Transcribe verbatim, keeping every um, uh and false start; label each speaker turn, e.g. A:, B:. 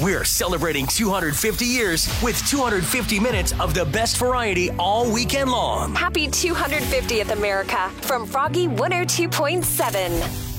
A: We're celebrating two hundred fifty years with two hundred fifty minutes of the best variety all weekend long.
B: Happy two hundred fiftieth, America, from Froggy one oh two point seven.